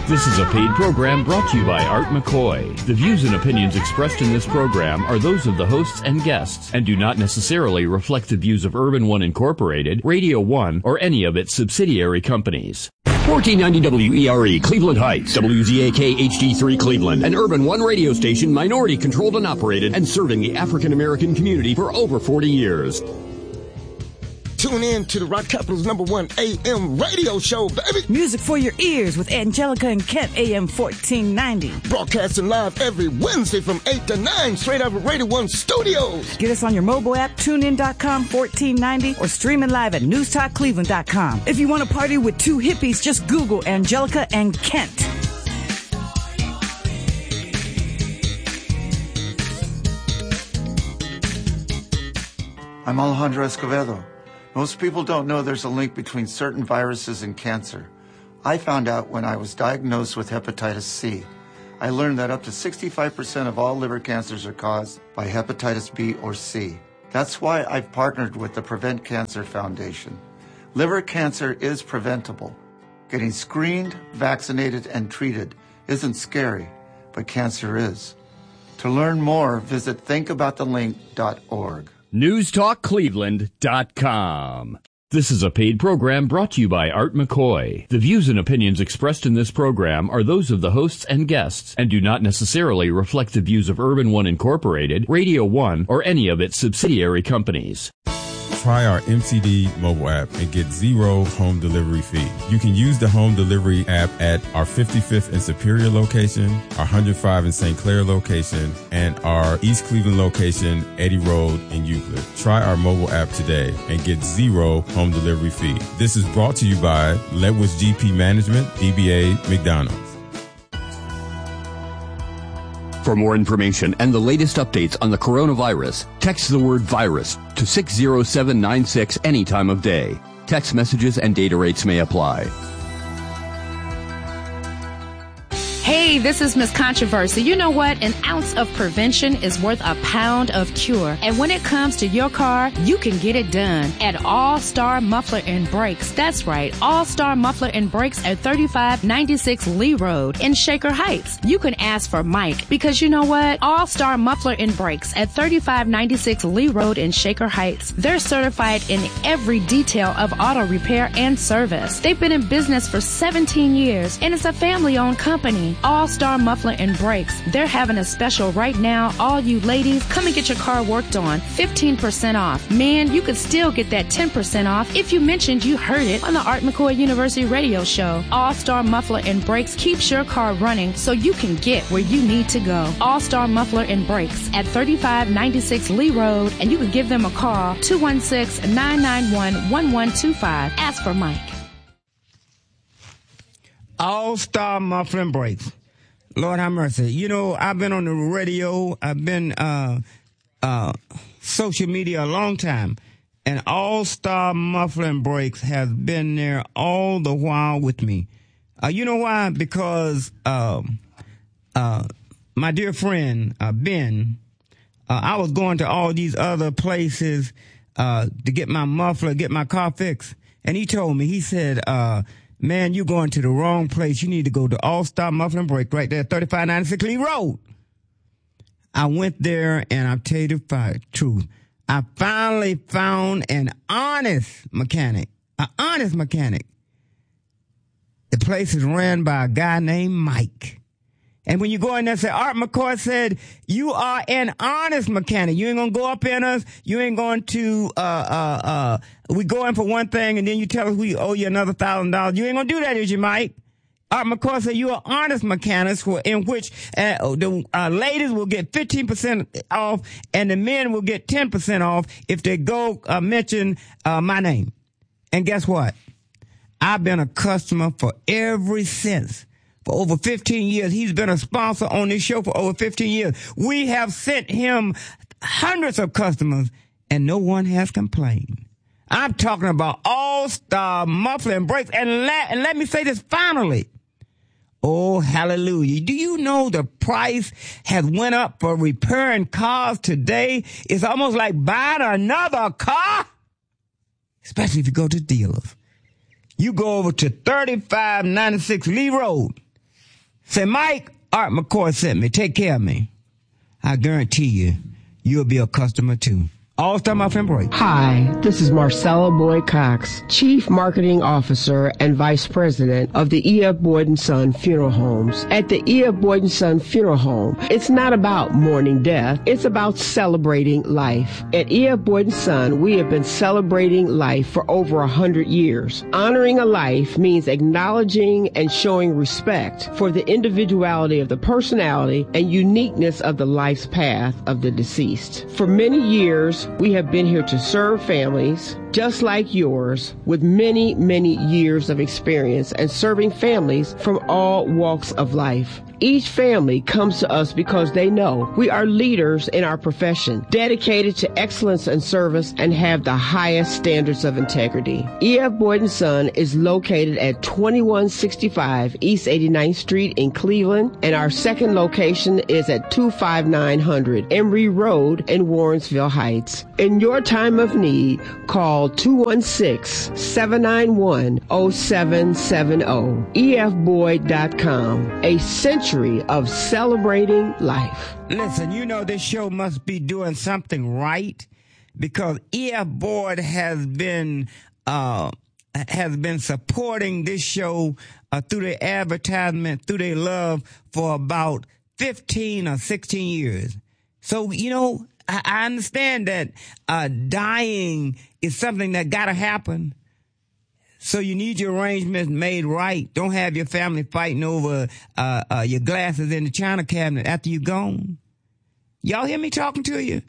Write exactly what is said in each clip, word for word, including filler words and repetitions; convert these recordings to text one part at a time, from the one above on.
This is a paid program brought to you by Art McCoy. The views and opinions expressed in this program are those of the hosts and guests and do not necessarily reflect the views of Urban One Incorporated, Radio One, or any of its subsidiary companies. fourteen ninety W E R E, Cleveland Heights, W Z A K H D three Cleveland, an Urban One radio station minority controlled and operated and serving the African American community for over forty years. Tune in to the Rock Capital's number one A M radio show, baby. Music for your ears with Angelica and Kent, A M fourteen ninety. Broadcasting live every Wednesday from eight to nine, straight out of Radio One Studios. Get us on your mobile app, tune in dot com, fourteen ninety, or streaming live at news talk cleveland dot com. If you want to party with two hippies, just Google Angelica and Kent. I'm Alejandro Escovedo. Most people don't know there's a link between certain viruses and cancer. I found out when I was diagnosed with hepatitis C. I learned that up to sixty-five percent of all liver cancers are caused by hepatitis B or C. That's why I've partnered with the Prevent Cancer Foundation. Liver cancer is preventable. Getting screened, vaccinated, and treated isn't scary, but cancer is. To learn more, visit think about the link dot org. news talk cleveland dot com. This is a paid program brought to you by Art McCoy. The views and opinions expressed in this program are those of the hosts and guests and do not necessarily reflect the views of Urban One Incorporated, Radio One, or any of its subsidiary companies. Try our M C D mobile app and get zero home delivery fee. You can use the home delivery app at our fifty-fifth and Superior location, our one hundred five in Saint Clair location, and our East Cleveland location, Eddy Road in Euclid. Try our mobile app today and get zero home delivery fee. This is brought to you by Ledwidge G P Management, D B A McDonald's. For more information and the latest updates on the coronavirus, text the word virus to six zero seven nine six any time of day. Text messages and data rates may apply. Hey, this is Miss Controversy. You know what? An ounce of prevention is worth a pound of cure. And when it comes to your car, you can get it done at All Star Muffler and Brakes. That's right, All Star Muffler and Brakes at thirty-five ninety-six Lee Road in Shaker Heights. You can ask for Mike because you know what? All Star Muffler and Brakes at thirty-five ninety-six Lee Road in Shaker Heights. They're certified in every detail of auto repair and service. They've been in business for seventeen years and it's a family-owned company. All Star Muffler and Brakes. They're having a special right now. All you ladies, come and get your car worked on. fifteen percent off. Man, you could still get that ten percent off if you mentioned you heard it on the Art McCoy University radio show. All Star Muffler and Brakes keeps your car running so you can get where you need to go. All Star Muffler and Brakes at thirty-five ninety-six Lee Road, and you can give them a call, two one six, nine nine one, one one two five. Ask for Mike. All Star Muffler and Brakes. Lord have mercy. You know, I've been on the radio. I've been uh, uh, social media a long time. And All Star Muffler and Brakes has been there all the while with me. Uh, you know why? Because uh, uh, my dear friend, uh, Ben, uh, I was going to all these other places uh, to get my muffler, get my car fixed. And he told me, he said, uh, man, you're going to the wrong place. You need to go to All Star Muffler and Brake right there, thirty-five ninety-six Lee Road. I went there, and I'll tell you the truth. I finally found an honest mechanic, an honest mechanic. The place is ran by a guy named Mike. And when you go in there and say, Art McCoy said, you are an honest mechanic. You ain't going to go up in us. You ain't going to, uh, uh, uh, we go in for one thing and then you tell us we owe you another thousand dollars. You ain't going to do that, is you, Mike? Art McCoy said, you are honest mechanics for, in which, uh, the, uh, ladies will get fifteen percent off and the men will get ten percent off if they go, uh, mention, uh, my name. And guess what? I've been a customer for ever since. For over fifteen years. He's been a sponsor on this show for over fifteen years. We have sent him hundreds of customers, and no one has complained. I'm talking about All Star Muffler and Brakes. And let, and let me say this finally. Oh, hallelujah. Do you know the price has went up for repairing cars today? It's almost like buying another car, especially if you go to dealers. You go over to thirty-five ninety-six Lee Road. Say, Mike, Art McCoy sent me. Take care of me. I guarantee you, you'll be a customer too. All-Star Muffin Break. Hi, this is Marcella Boyd Cox, Chief Marketing Officer and Vice President of the E F. Boyd and Son Funeral Homes. At the E F. Boyd and Son Funeral Home, it's not about mourning death, it's about celebrating life. At E F. Boyd and Son, we have been celebrating life for over a hundred years. Honoring a life means acknowledging and showing respect for the individuality of the personality and uniqueness of the life's path of the deceased. For many years, we have been here to serve families just like yours with many, many years of experience and serving families from all walks of life. Each family comes to us because they know we are leaders in our profession, dedicated to excellence and service, and have the highest standards of integrity. E F. Boyd and Son is located at twenty-one sixty-five East eighty-ninth Street in Cleveland, and our second location is at two five nine hundred Emory Road in Warrensville Heights. In your time of need, call two one six, seven nine one, zero seven seven zero. E F Boyd dot com. A century of celebrating life. Listen, you know this show must be doing something right because E F. Boyd has been uh, has been supporting this show uh, through their advertisement, through their love for about fifteen or sixteen years. So, you know, I, I understand that uh, dying is something that got to happen. So you need your arrangements made right. Don't have your family fighting over uh, uh, your glasses in the china cabinet after you're gone. Y'all hear me talking to you?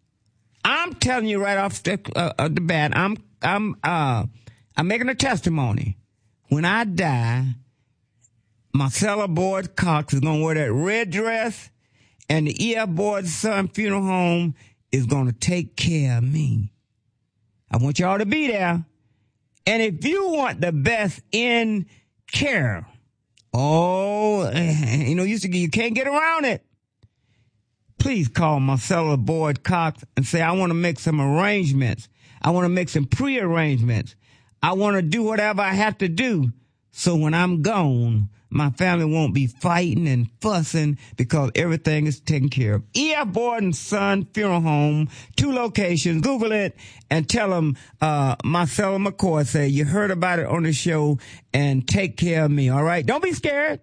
I'm telling you right off the, uh, the bat, I'm I'm uh, I'm making a testimony. When I die, Marcella Boyd Cox is gonna wear that red dress, and the E F. Boyd and Son Funeral Home is gonna take care of me. I want y'all to be there. And if you want the best in care, oh, you know, you, you can't get around it. Please call Marcella Boyd Cox and say, I want to make some arrangements. I want to make some pre-arrangements. I want to do whatever I have to do. So when I'm gone, my family won't be fighting and fussing because everything is taken care of. E F. Boyd and Son Funeral Home, two locations. Google it and tell them uh, Marcella McCoy say you heard about it on the show and take care of me, all right? Don't be scared.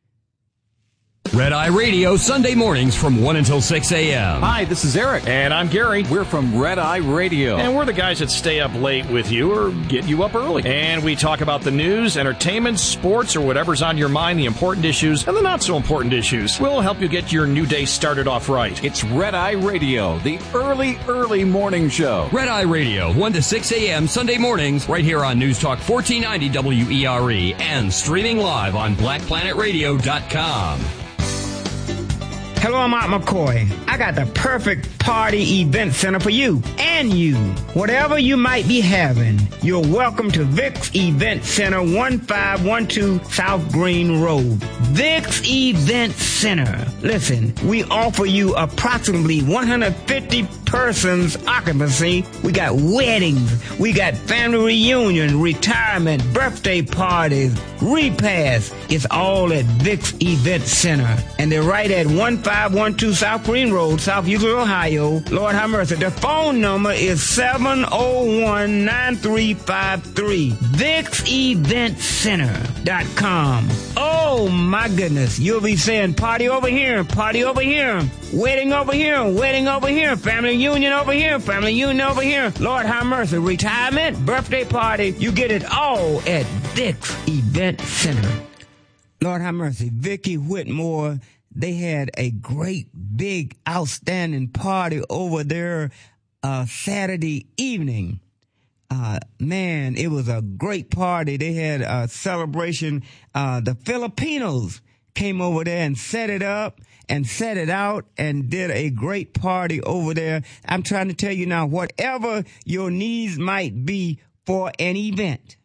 Red Eye Radio, Sunday mornings from one until six a.m. Hi, this is Eric. And I'm Gary. We're from Red Eye Radio. And we're the guys that stay up late with you or get you up early. And we talk about the news, entertainment, sports, or whatever's on your mind, the important issues and the not so important issues. We'll help you get your new day started off right. It's Red Eye Radio, the early, early morning show. Red Eye Radio, one to six a.m. Sunday mornings, right here on News Talk fourteen ninety W E R E and streaming live on black planet radio dot com. Hello, I'm Art McCoy. I got the perfect party event center for you and you. Whatever you might be having, you're welcome to Vic's Event Center, one five one two South Green Road. Vic's Event Center. Listen, we offer you approximately one hundred fifty persons occupancy. We got weddings. We got family reunion, retirement, birthday parties, repast. It's all at Vic's Event Center. And they're right at one five one two South Green Road, South Euclid, Ohio. Lord have mercy. The phone number is seven oh one, nine three five three. Vic's Event Center dot com. Oh my goodness. You'll be saying party over here, party over here, wedding over here, wedding over here, family union over here, family union over here. Lord have mercy. Retirement, birthday party, you get it all at Vic's Event Center. Lord have mercy. Vicki Whitmore, they had a great, big, outstanding party over there uh, Saturday evening. Uh, man, it was a great party. They had a celebration. Uh, the Filipinos came over there and set it up and set it out and did a great party over there. I'm trying to tell you now, whatever your needs might be for an event,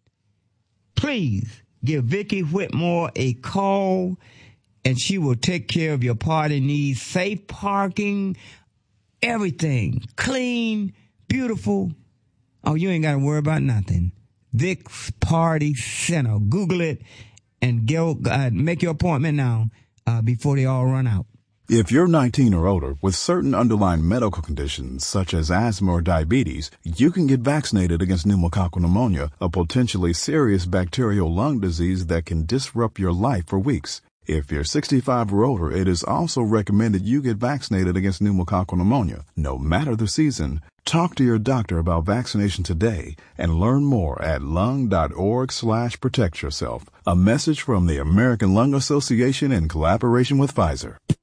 please give Vicki Whitmore a call, and she will take care of your party needs. Safe parking, everything. Clean, beautiful. Oh, you ain't got to worry about nothing. Vic's Party Center. Google it and go uh, make your appointment now uh, before they all run out. If you're nineteen or older with certain underlying medical conditions such as asthma or diabetes, you can get vaccinated against pneumococcal pneumonia, a potentially serious bacterial lung disease that can disrupt your life for weeks. If you're sixty-five or older, it is also recommended you get vaccinated against pneumococcal pneumonia, no matter the season. Talk to your doctor about vaccination today and learn more at lung.org slash protect yourself. A message from the American Lung Association in collaboration with Pfizer.